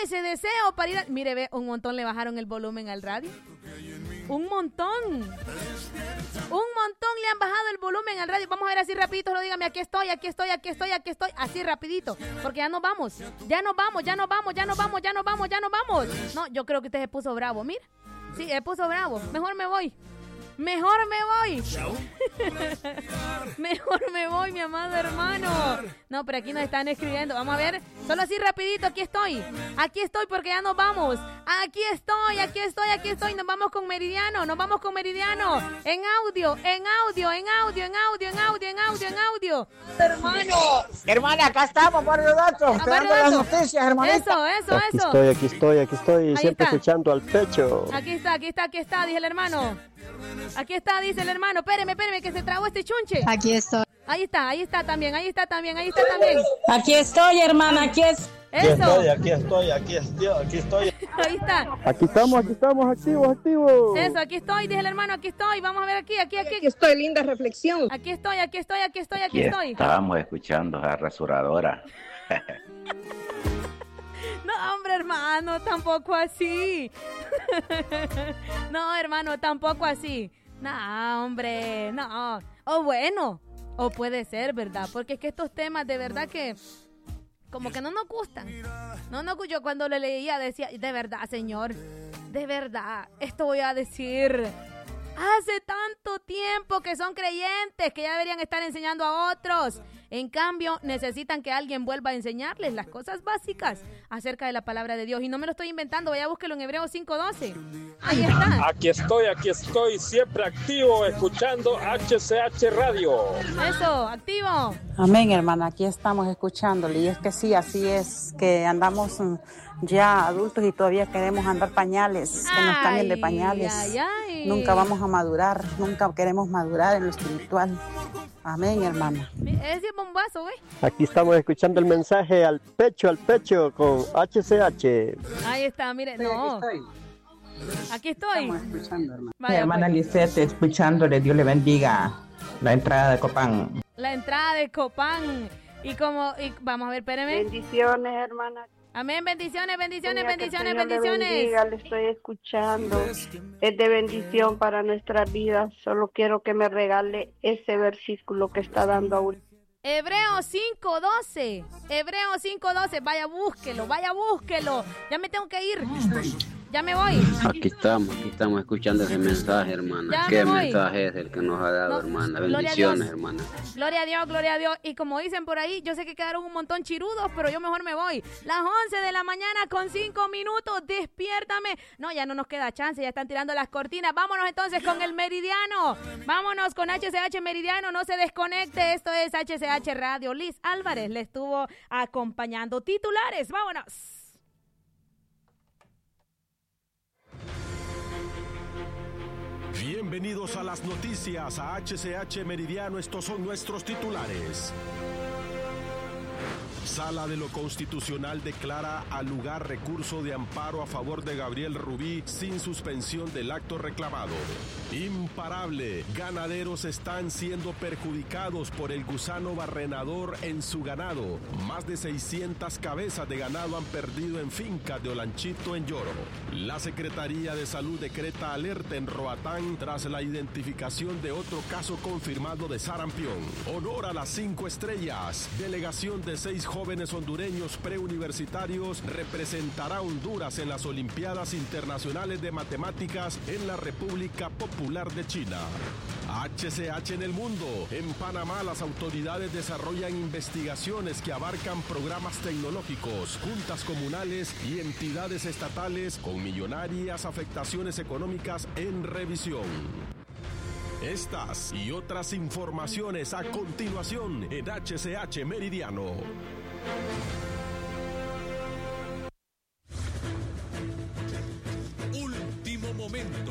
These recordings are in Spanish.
ese deseo para ir a... Mire, ve, un montón le bajaron el volumen al radio. Un montón le han bajado el volumen al radio. Vamos a ver así rapidito, lo dígame, aquí estoy, así rapidito, porque ya nos vamos. No, yo creo que usted se puso bravo, mira. Sí, se puso bravo, mejor me voy, mi amado hermano. No, pero aquí nos están escribiendo. Vamos a ver, solo así rapidito, aquí estoy porque ya nos vamos. Aquí estoy. Nos vamos con Meridiano. En audio. Hermana, acá estamos por los datos. Esperando las noticias, hermanita. Eso. Aquí estoy, siempre escuchando al pecho. Aquí está, dice el hermano. Aquí está, dice el hermano. Espéreme, que se trabó este chunche. Aquí estoy. Ahí está también. Aquí estoy, hermana, aquí es. Eso. Aquí estoy. Ahí está. Aquí estamos, activos. Eso, aquí estoy, dice el hermano, aquí estoy. Vamos a ver aquí. Aquí estoy, linda reflexión. Aquí estoy. Estábamos escuchando a Rasuradora. No, hombre, hermano, tampoco así. No, hermano, tampoco así. No, hombre, no. O bueno, o puede ser, ¿verdad? Porque es que estos temas de verdad que como que no nos gustan. Yo cuando lo leía decía, de verdad, señor, de verdad, esto voy a decir. Hace tanto tiempo que son creyentes que ya deberían estar enseñando a otros. En cambio, necesitan que alguien vuelva a enseñarles las cosas básicas acerca de la palabra de Dios. Y no me lo estoy inventando, vaya, búsquelo en Hebreos 5:12. Ahí está. Aquí estoy, siempre activo, escuchando HCH Radio. Eso, activo. Amén, hermana, aquí estamos escuchándole. Y es que sí, así es, que andamos ya adultos y todavía queremos andar pañales, que nos cambien de pañales. Ay. Nunca vamos a madurar, nunca queremos madurar en lo espiritual. Amén, hermana. Ese bombazo, güey. Aquí estamos escuchando el mensaje al pecho con HCH. Ahí está, mire, no. Aquí estoy. Estamos escuchando, hermana. Vaya, hermana pues. Lisette, escuchándole, Dios le bendiga. La entrada de Copán. La entrada de Copán. Y vamos a ver, espéreme. Bendiciones, hermana. Amén, bendiciones. Le estoy escuchando. Es de bendición para nuestras vidas. Solo quiero que me regale ese versículo que está dando ahorita. Hebreos 5:12. Vaya, búsquelo. Ya me tengo que ir. Ya me voy. Aquí estamos escuchando ese mensaje, hermana. Ya ¿Qué me voy. mensaje es el que nos ha dado, hermana? Bendiciones, hermana. Gloria a Dios. Y como dicen por ahí, yo sé que quedaron un montón chirudos, pero yo mejor me voy. Las 11 de la mañana con 5 minutos. Despiértame. No, ya no nos queda chance, ya están tirando las cortinas. Vámonos entonces con el Meridiano. Vámonos con HCH Meridiano. No se desconecte. Esto es HCH Radio. Liz Álvarez le estuvo acompañando. Titulares, vámonos. Bienvenidos a las noticias, a HCH Meridiano. Estos son nuestros titulares. Sala de lo Constitucional declara al lugar recurso de amparo a favor de Gabriel Rubí sin suspensión del acto reclamado. Imparable. Ganaderos están siendo perjudicados por el gusano barrenador en su ganado. Más de 600 cabezas de ganado han perdido en fincas de Olanchito en Lloro. La Secretaría de Salud decreta alerta en Roatán tras la identificación de otro caso confirmado de sarampión. Honor a las 5 estrellas. Delegación de 6 jóvenes hondureños preuniversitarios representará a Honduras en las Olimpiadas Internacionales de Matemáticas en la República Popular de China. HCH en el mundo. En Panamá las autoridades desarrollan investigaciones que abarcan programas tecnológicos, juntas comunales y entidades estatales con millonarias afectaciones económicas en revisión. Estas y otras informaciones a continuación en HCH Meridiano. Último momento.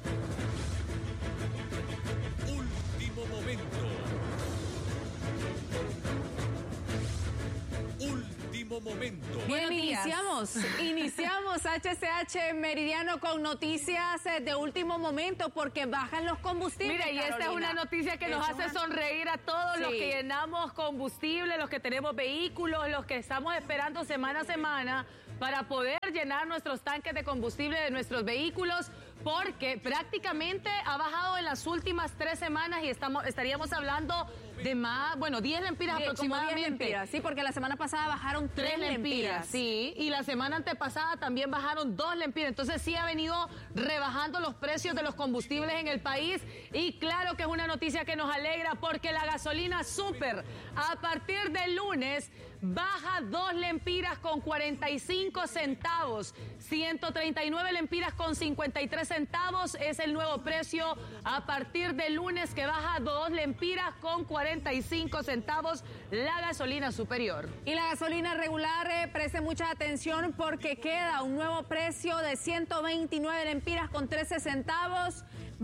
Último momento. Último último momento. Bien, iniciamos HCH Meridiano con noticias de último momento porque bajan los combustibles. Mira, y esta es una noticia que nos hace sonreír a todos los que llenamos combustible, los que tenemos vehículos, los que estamos esperando semana a semana para poder llenar nuestros tanques de combustible de nuestros vehículos, porque prácticamente ha bajado en las últimas 3 semanas y estaríamos hablando de más, 10 lempiras aproximadamente. 10 lempiras, sí, porque la semana pasada bajaron 3 lempiras. Sí, y la semana antepasada también bajaron 2 lempiras. Entonces sí ha venido rebajando los precios de los combustibles en el país y claro que es una noticia que nos alegra porque la gasolina super a partir del lunes baja 2 lempiras con 45 centavos. 139 lempiras con 53 centavos es el nuevo precio a partir del lunes, que baja 2 lempiras con 45 centavos la gasolina superior. Y la gasolina regular, preste mucha atención porque queda un nuevo precio de 129 lempiras con 13 centavos.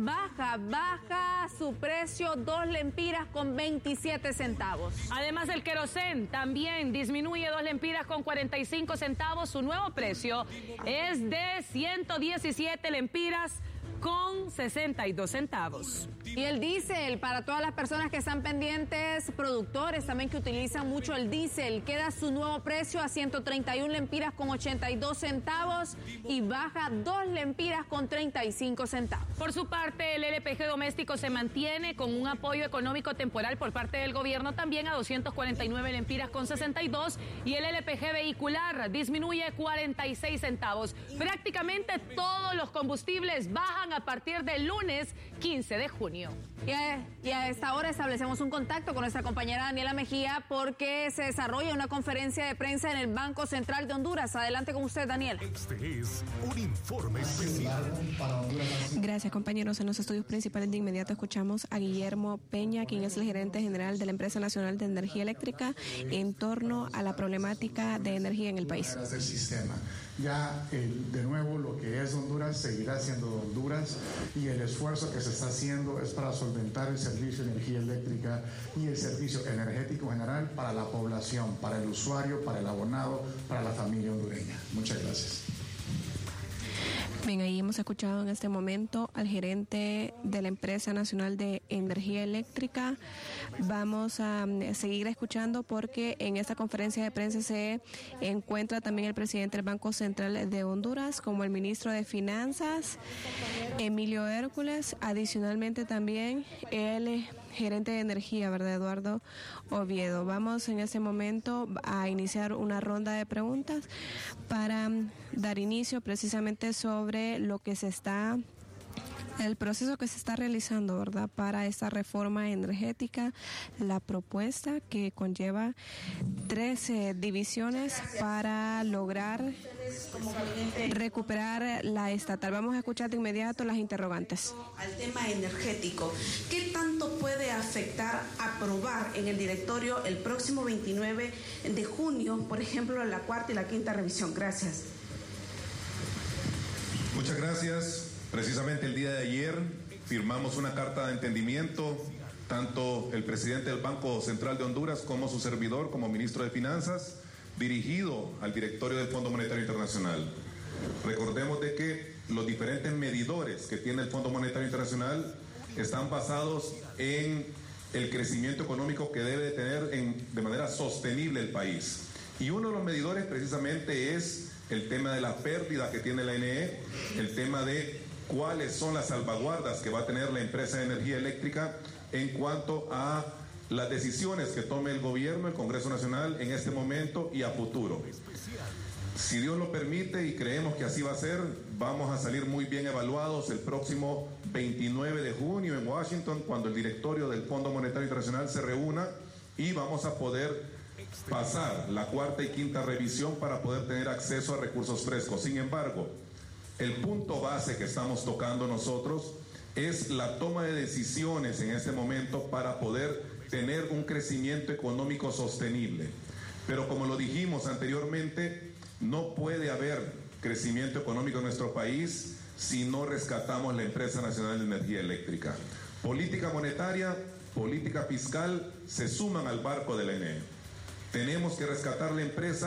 Baja su precio 2 lempiras con 27 centavos. Además, el querosén también disminuye 2 lempiras con 45 centavos. Su nuevo precio es de 117 lempiras con 62 centavos. Y el diésel, para todas las personas que están pendientes, productores también que utilizan mucho el diésel, queda su nuevo precio a 131 lempiras con 82 centavos y baja 2 lempiras con 35 centavos. Por su parte, el LPG doméstico se mantiene con un apoyo económico temporal por parte del gobierno también a 249 lempiras con 62 y el LPG vehicular disminuye 46 centavos. Prácticamente todos los combustibles bajan a partir del lunes 15 de junio. Y a esta hora establecemos un contacto con nuestra compañera Daniela Mejía porque se desarrolla una conferencia de prensa en el Banco Central de Honduras. Adelante con usted, Daniela. Este es un informe especial. Gracias, compañeros. En los estudios principales de inmediato escuchamos a Guillermo Peña, quien es el gerente general de la Empresa Nacional de Energía Eléctrica, en torno a la problemática de energía en el país. Del sistema. Ya, de nuevo, lo que es Honduras seguirá siendo Honduras y el esfuerzo que se está haciendo es para solventar el servicio de energía eléctrica y el servicio energético general para la población, para el usuario, para el abonado, para la familia hondureña. Muchas gracias. Bien, ahí hemos escuchado en este momento al gerente de la Empresa Nacional de Energía Eléctrica. Vamos a seguir escuchando porque en esta conferencia de prensa se encuentra también el presidente del Banco Central de Honduras, como el ministro de Finanzas, Emilio Hércules. Adicionalmente también el gerente de energía, ¿verdad?, Eduardo Oviedo. Vamos en este momento a iniciar una ronda de preguntas para dar inicio precisamente sobre lo que el proceso que se está realizando, ¿verdad?, para esta reforma energética, la propuesta que conlleva 13 divisiones para lograr recuperar la estatal. Vamos a escuchar de inmediato las interrogantes. Al tema energético, ¿qué tanto puede afectar aprobar en el directorio el próximo 29 de junio, por ejemplo, la 4ª y la 5ª revisión? Gracias. Muchas gracias. Precisamente el día de ayer firmamos una carta de entendimiento, tanto el presidente del Banco Central de Honduras como su servidor como ministro de Finanzas, dirigido al directorio del Fondo Monetario Internacional. Recordemos de que los diferentes medidores que tiene el Fondo Monetario Internacional están basados en el crecimiento económico que debe tener de manera sostenible el país. Y uno de los medidores precisamente es el tema de la pérdida que tiene la NE, el tema de cuáles son las salvaguardas que va a tener la empresa de energía eléctrica en cuanto a las decisiones que tome el gobierno, el Congreso Nacional en este momento y a futuro. Si Dios lo permite y creemos que así va a ser, vamos a salir muy bien evaluados el próximo 29 de junio en Washington, cuando el directorio del Fondo Monetario Internacional se reúna y vamos a poder pasar la 4ª y 5ª revisión para poder tener acceso a recursos frescos. Sin embargo, el punto base que estamos tocando nosotros es la toma de decisiones en este momento para poder tener un crecimiento económico sostenible. Pero como lo dijimos anteriormente, no puede haber crecimiento económico en nuestro país si no rescatamos la Empresa Nacional de Energía Eléctrica. Política monetaria, política fiscal se suman al barco de la ENE. Tenemos que rescatar la empresa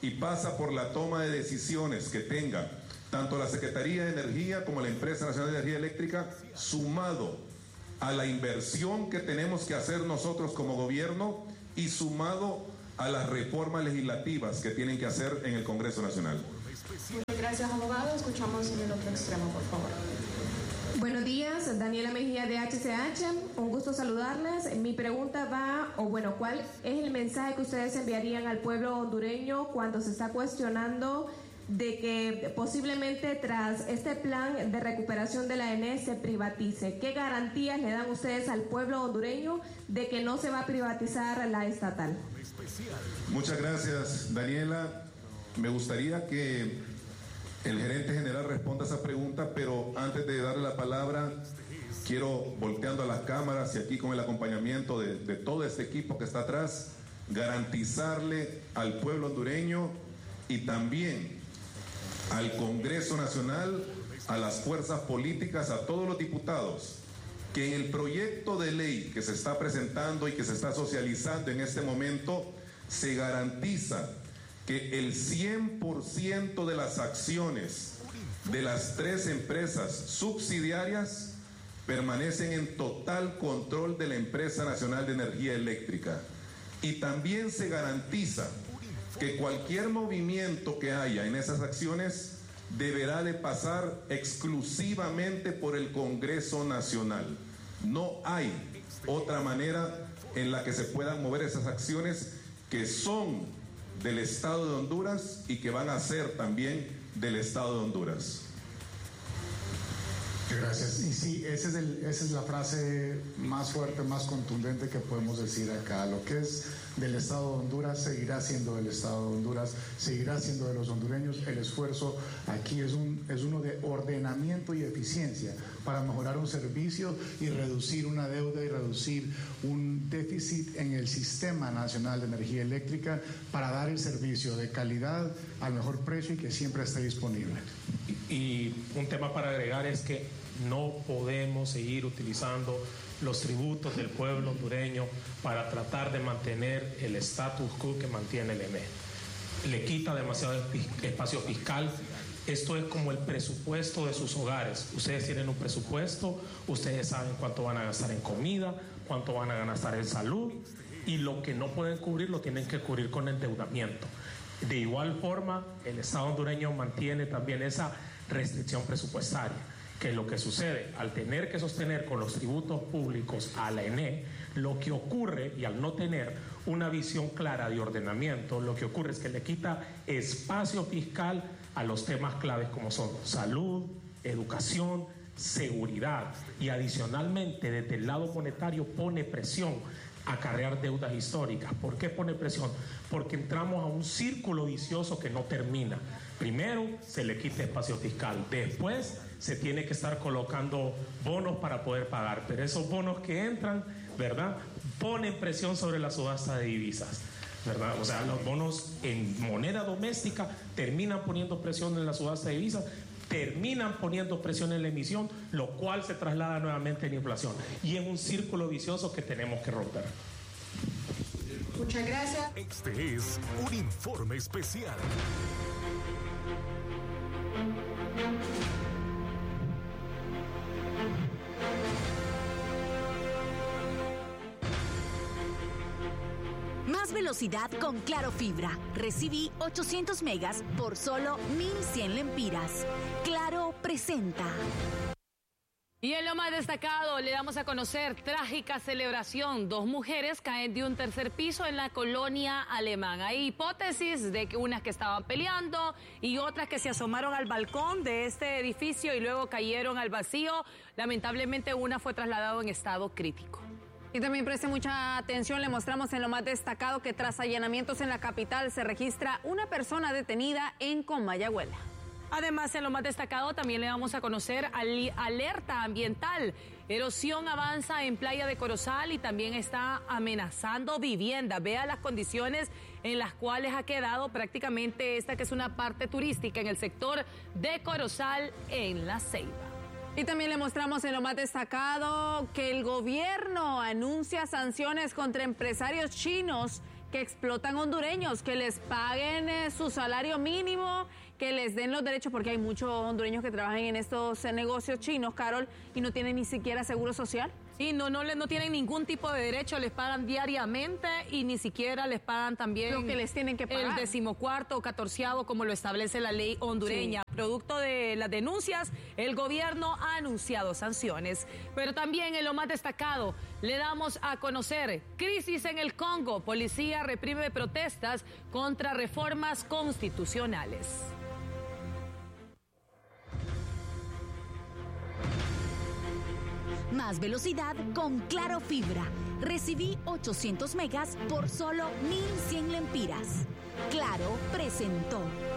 y pasa por la toma de decisiones que tenga tanto la Secretaría de Energía como la Empresa Nacional de Energía Eléctrica, sumado a la inversión que tenemos que hacer nosotros como gobierno y sumado a las reformas legislativas que tienen que hacer en el Congreso Nacional. Muchas gracias, abogado. Escuchamos en el otro extremo, por favor. Buenos días, Daniela Mejía de HCH, un gusto saludarles. Mi pregunta ¿cuál es el mensaje que ustedes enviarían al pueblo hondureño cuando se está cuestionando de que posiblemente tras este plan de recuperación de la ENE se privatice? ¿Qué garantías le dan ustedes al pueblo hondureño de que no se va a privatizar la estatal? Muchas gracias, Daniela. Me gustaría que el gerente general responda a esa pregunta, pero antes de darle la palabra, quiero, volteando a las cámaras y aquí con el acompañamiento de todo este equipo que está atrás, garantizarle al pueblo hondureño y también al Congreso Nacional, a las fuerzas políticas, a todos los diputados, que en el proyecto de ley que se está presentando y que se está socializando en este momento, se garantiza que el 100% de las acciones de las 3 empresas subsidiarias permanecen en total control de la Empresa Nacional de Energía Eléctrica. Y también se garantiza que cualquier movimiento que haya en esas acciones deberá de pasar exclusivamente por el Congreso Nacional. No hay otra manera en la que se puedan mover esas acciones que son del Estado de Honduras y que van a ser también del Estado de Honduras. Gracias. Y sí, esa es la frase más fuerte, más contundente que podemos decir acá. Lo que es del Estado de Honduras seguirá siendo del Estado de Honduras, seguirá siendo de los hondureños. El esfuerzo aquí es uno de ordenamiento y eficiencia para mejorar un servicio y reducir una deuda y reducir un déficit en el Sistema Nacional de Energía Eléctrica para dar el servicio de calidad al mejor precio y que siempre esté disponible. Y un tema para agregar es que no podemos seguir utilizando los tributos del pueblo hondureño para tratar de mantener el status quo que mantiene el ENE. Le quita demasiado espacio fiscal. Esto es como el presupuesto de sus hogares. Ustedes tienen un presupuesto, ustedes saben cuánto van a gastar en comida, cuánto van a gastar en salud, y lo que no pueden cubrir lo tienen que cubrir con endeudamiento. De igual forma, el Estado hondureño mantiene también esa restricción presupuestaria, que lo que sucede al tener que sostener con los tributos públicos a la ENE, lo que ocurre, y al no tener una visión clara de ordenamiento, lo que ocurre es que le quita espacio fiscal a los temas claves como son salud, educación, seguridad, y adicionalmente desde el lado monetario pone presión a acarrear deudas históricas. ¿Por qué pone presión? Porque entramos a un círculo vicioso que no termina. Primero se le quita espacio fiscal, después se tiene que estar colocando bonos para poder pagar, pero esos bonos que entran, ¿verdad?, ponen presión sobre la subasta de divisas, ¿verdad? O sea, los bonos en moneda doméstica terminan poniendo presión en la subasta de divisas, terminan poniendo presión en la emisión, lo cual se traslada nuevamente en inflación, y es un círculo vicioso que tenemos que romper. Muchas gracias. Este es un informe especial. Más velocidad con Claro Fibra. Recibí 800 megas por solo 1,100 lempiras. Claro presenta. Y en lo más destacado le damos a conocer trágica celebración. 2 mujeres caen de un tercer piso en la colonia Alemán. Hay hipótesis de que unas que estaban peleando y otras que se asomaron al balcón de este edificio y luego cayeron al vacío. Lamentablemente una fue trasladada en estado crítico. Y también preste mucha atención, le mostramos en lo más destacado que tras allanamientos en la capital se registra una persona detenida en Comayagüela. Además, en lo más destacado también le vamos a conocer alerta ambiental. Erosión avanza en Playa de Corozal y también está amenazando vivienda. Vea las condiciones en las cuales ha quedado prácticamente esta que es una parte turística en el sector de Corozal en La Ceiba. Y también le mostramos en lo más destacado que el gobierno anuncia sanciones contra empresarios chinos que explotan hondureños, que les paguen su salario mínimo, que les den los derechos, porque hay muchos hondureños que trabajan en estos negocios chinos, Carol, y no tienen ni siquiera seguro social. Sí, no tienen ningún tipo de derecho, les pagan diariamente y ni siquiera les pagan también lo que les tienen que pagar. El 14º o 14º, como lo establece la ley hondureña. Sí. Producto de las denuncias, el gobierno ha anunciado sanciones. Pero también en lo más destacado, le damos a conocer crisis en el Congo. Policía reprime protestas contra reformas constitucionales. Más velocidad con Claro Fibra. Recibí 800 megas por solo 1,100 lempiras. Claro presentó.